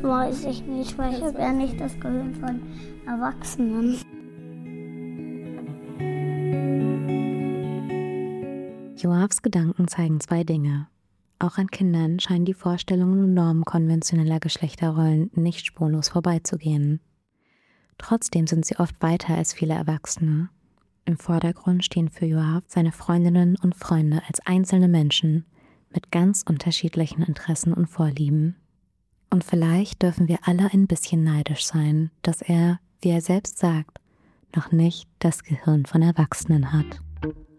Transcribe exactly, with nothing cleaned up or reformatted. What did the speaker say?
Weiß ich nicht, weil ich habe ja nicht das Gehirn von Erwachsenen. Joavs Gedanken zeigen zwei Dinge. Auch an Kindern scheinen die Vorstellungen und Normen konventioneller Geschlechterrollen nicht spurlos vorbeizugehen. Trotzdem sind sie oft weiter als viele Erwachsene. Im Vordergrund stehen für Joav seine Freundinnen und Freunde als einzelne Menschen mit ganz unterschiedlichen Interessen und Vorlieben. Und vielleicht dürfen wir alle ein bisschen neidisch sein, dass er, wie er selbst sagt, noch nicht das Gehirn von Erwachsenen hat.